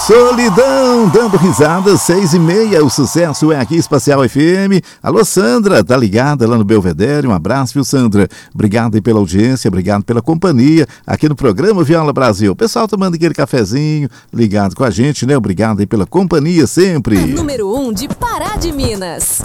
Solidão, dando risada, 6h30, o sucesso é aqui, Espacial FM. Alô, Sandra, tá ligada lá no Belvedere? Um abraço, viu, Sandra? Obrigado aí pela audiência, obrigado pela companhia aqui no programa Viola Brasil. O pessoal tomando aquele cafezinho, ligado com a gente, né? Obrigado aí pela companhia sempre. A número 1 de Pará de Minas.